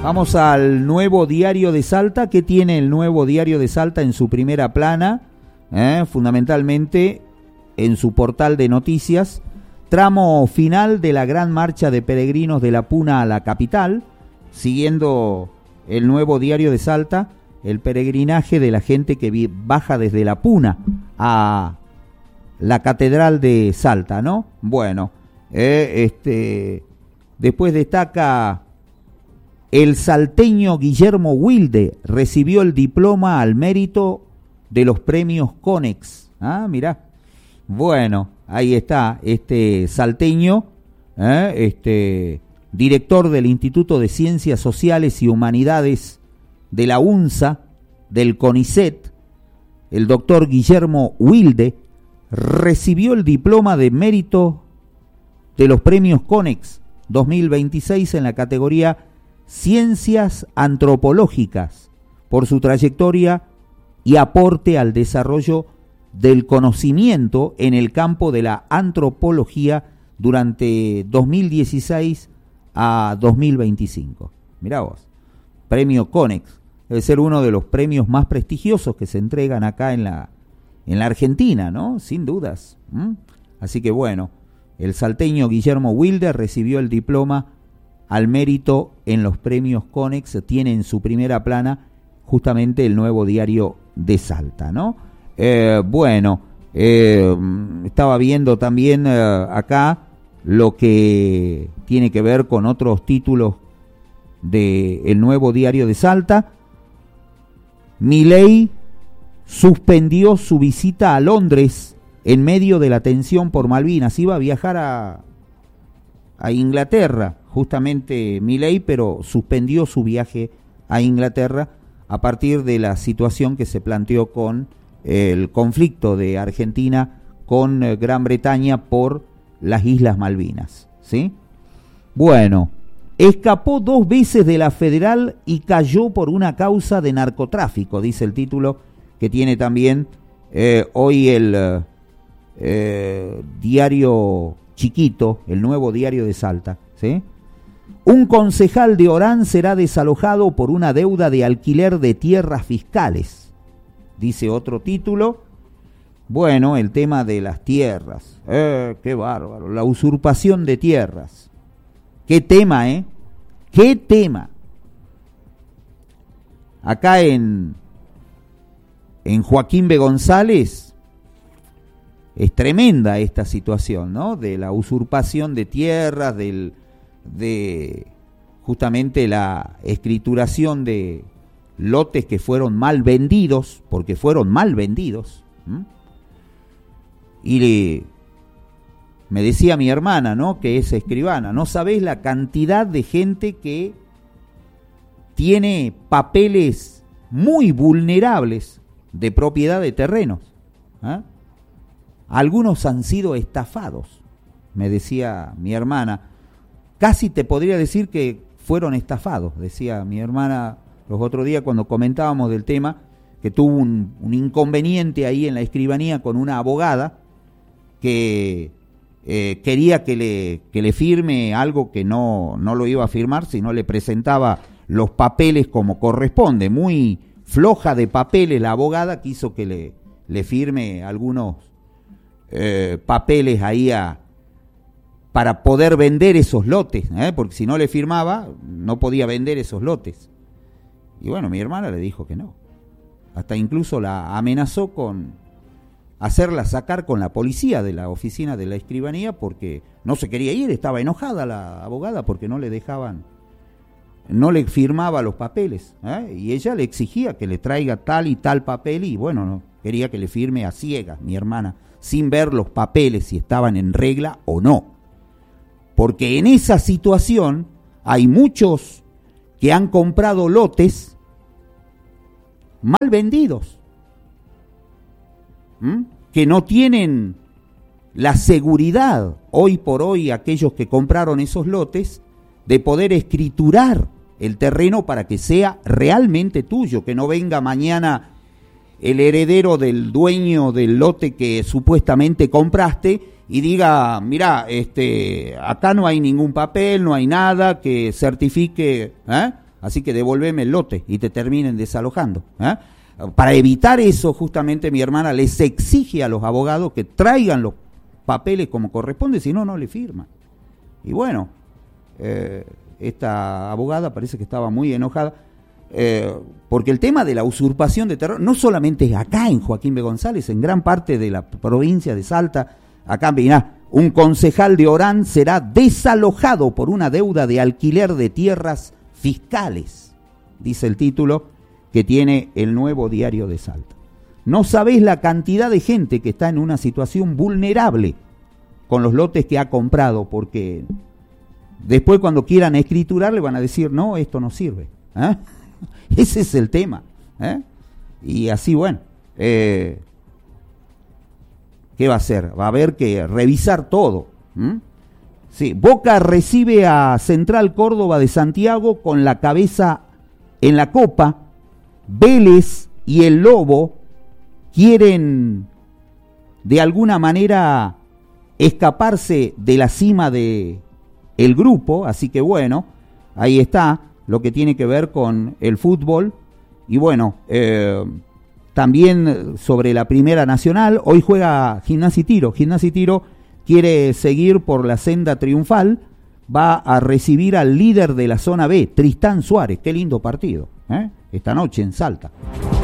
Vamos al Nuevo Diario de Salta. ¿Qué tiene el Nuevo Diario de Salta en su primera plana? Fundamentalmente en su portal de noticias. Tramo final de la gran marcha de peregrinos de la Puna a la capital. Siguiendo el Nuevo Diario de Salta, el peregrinaje de la gente que baja desde la Puna a la Catedral de Salta, ¿no? Bueno, después destaca: el salteño Guillermo Wilde recibió el diploma al mérito de los premios Conex. Ah, mirá. Bueno, ahí está este salteño, director del Instituto de Ciencias Sociales y Humanidades de la UNSA, del CONICET, el doctor Guillermo Wilde, recibió el diploma de mérito de los premios Conex 2026 en la categoría Ciencias Antropológicas por su trayectoria y aporte al desarrollo del conocimiento en el campo de la antropología durante 2016 a 2025. Mirá vos, premio Conex, debe ser uno de los premios más prestigiosos que se entregan acá en la Argentina, ¿no? Sin dudas. Así que bueno, el salteño Guillermo Wilde recibió el diploma al mérito en los premios Conex. Tiene en su primera plana justamente el Nuevo Diario de Salta, ¿no? Estaba viendo también acá lo que tiene que ver con otros títulos del Nuevo Diario de Salta. Milei suspendió su visita a Londres en medio de la tensión por Malvinas. Iba a viajar a Inglaterra, justamente Milei, pero suspendió su viaje a Inglaterra a partir de la situación que se planteó con el conflicto de Argentina con Gran Bretaña por las Islas Malvinas, ¿sí? Bueno, escapó 2 veces de la Federal y cayó por una causa de narcotráfico, dice el título que tiene también hoy el diario chiquito, el Nuevo Diario de Salta, ¿sí? Un concejal de Orán será desalojado por una deuda de alquiler de tierras fiscales, dice otro título. Bueno, el tema de las tierras, qué bárbaro, la usurpación de tierras. Qué tema, qué tema. Acá en Joaquín B. González es tremenda esta situación, ¿no? De la usurpación de tierras, de justamente la escrituración de lotes que fueron mal vendidos, porque fueron mal vendidos. Y me decía mi hermana, ¿no?, que es escribana, no sabés la cantidad de gente que tiene papeles muy vulnerables de propiedad de terrenos. Algunos han sido estafados, me decía mi hermana. Casi te podría decir que fueron estafados, decía mi hermana los otros días cuando comentábamos del tema, que tuvo un inconveniente ahí en la escribanía con una abogada que quería que le firme algo que no lo iba a firmar, sino le presentaba los papeles como corresponde. Muy floja de papeles la abogada, quiso que le firme algunos papeles ahí para poder vender esos lotes, porque si no le firmaba no podía vender esos lotes. Y bueno, mi hermana le dijo que no. Hasta incluso la amenazó con hacerla sacar con la policía de la oficina de la escribanía porque no se quería ir, estaba enojada la abogada porque no le dejaban, no le firmaba los papeles, y ella le exigía que le traiga tal y tal papel y bueno, no quería que le firme a ciegas, mi hermana, sin ver los papeles si estaban en regla o no. Porque en esa situación hay muchos que han comprado lotes mal vendidos, que no tienen la seguridad hoy por hoy, aquellos que compraron esos lotes, de poder escriturar el terreno para que sea realmente tuyo, que no venga mañana el heredero del dueño del lote que supuestamente compraste y diga, mirá, acá no hay ningún papel, no hay nada que certifique así que devolveme el lote y te terminen desalojando. Para evitar eso, justamente mi hermana les exige a los abogados que traigan los papeles como corresponde, si no, no le firman. Y bueno, esta abogada parece que estaba muy enojada, porque el tema de la usurpación de terreno no solamente es acá en Joaquín B. González, en gran parte de la provincia de Salta. Acá, mirá, un concejal de Orán será desalojado por una deuda de alquiler de tierras fiscales, dice el título que tiene el Nuevo Diario de Salta. No sabés la cantidad de gente que está en una situación vulnerable con los lotes que ha comprado, porque después cuando quieran escriturar le van a decir, no, esto no sirve. Ese es el tema. Y así, bueno, ¿qué va a hacer? Va a haber que revisar todo. Sí, Boca recibe a Central Córdoba de Santiago con la cabeza en la copa. Vélez y el Lobo quieren de alguna manera escaparse de la cima de el grupo, así que bueno, ahí está lo que tiene que ver con el fútbol. Y bueno, también sobre la Primera Nacional, hoy juega Gimnasia y Tiro. Gimnasia y Tiro quiere seguir por la senda triunfal, va a recibir al líder de la zona B, Tristán Suárez. Qué lindo partido, esta noche en Salta.